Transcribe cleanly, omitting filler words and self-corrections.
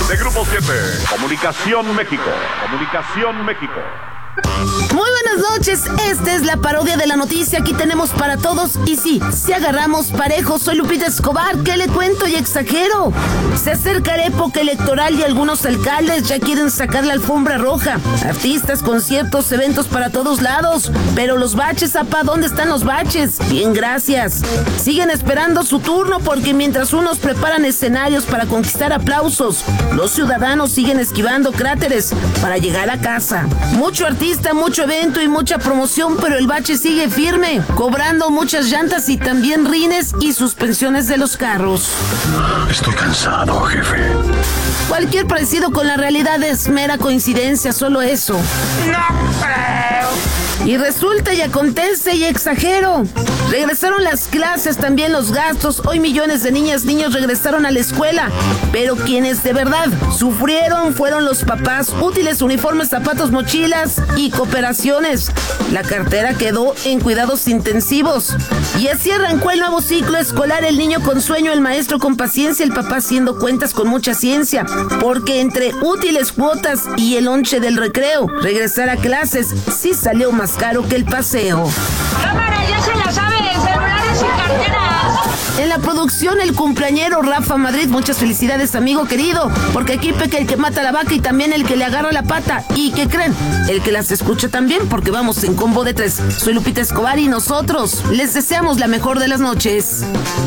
de Grupo 7. Comunicación México. Comunicación México. Muy buenas noches, esta es la parodia de la noticia, aquí tenemos para todos. Y sí, si agarramos parejo, soy Lupita Escobar, ¿qué le cuento y exagero? Se acerca la época electoral y algunos alcaldes ya quieren sacar la alfombra roja. Artistas, conciertos, eventos para todos lados. Pero los baches, apa, ¿dónde están los baches? Bien, gracias. Siguen esperando su turno porque mientras unos preparan escenarios para conquistar aplausos, los ciudadanos siguen esquivando cráteres para llegar a casa. Mucho artista, mucho evento y mucha promoción, pero el bache sigue firme, cobrando muchas llantas y también rines y suspensiones de los carros. Estoy cansado, jefe. Cualquier parecido con la realidad es mera coincidencia, solo eso. No creo. Y resulta y acontece y exagero. Regresaron las clases, también los gastos. Hoy millones de niñas, niños regresaron a la escuela. Pero quienes de verdad sufrieron fueron los papás. Útiles, uniformes, zapatos, mochilas y cooperaciones. La cartera quedó en cuidados intensivos. Y así arrancó el nuevo ciclo escolar. El niño con sueño, el maestro con paciencia, el papá haciendo cuentas con mucha ciencia. Porque entre útiles, cuotas y el lonche del recreo, regresar a clases sí salió más caro que el paseo. Cámara, ya se la sabe, celulares y carteras. En la producción, el cumpleañero Rafa Madrid, muchas felicidades, amigo querido, porque aquí peca el que mata la vaca y también el que le agarra la pata. ¿Y qué creen? El que las escucha también, porque vamos en combo de 3. Soy Lupita Escobar y nosotros les deseamos la mejor de las noches.